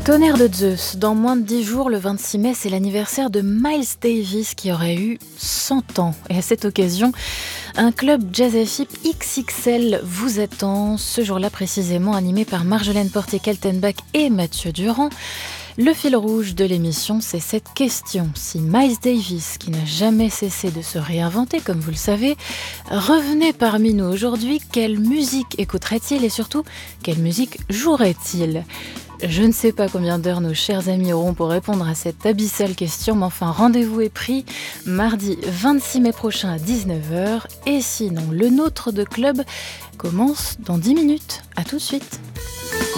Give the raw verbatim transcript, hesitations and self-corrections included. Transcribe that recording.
Tonnerre de Zeus, dans moins de dix jours, le vingt-six mai, c'est l'anniversaire de Miles Davis qui aurait eu cent ans. Et à cette occasion, un club jazz F I P X X L vous attend, ce jour-là précisément animé par Marjolaine Portier-Kaltenbach et Mathieu Durand. Le fil rouge de l'émission, c'est cette question. Si Miles Davis, qui n'a jamais cessé de se réinventer, comme vous le savez, revenait parmi nous aujourd'hui, quelle musique écouterait-il et surtout, quelle musique jouerait-il ? Je ne sais pas combien d'heures nos chers amis auront pour répondre à cette abyssale question, mais enfin, rendez-vous est pris mardi vingt-six mai prochain à dix-neuf heures. Et sinon, le nôtre de club commence dans dix minutes. À tout de suite.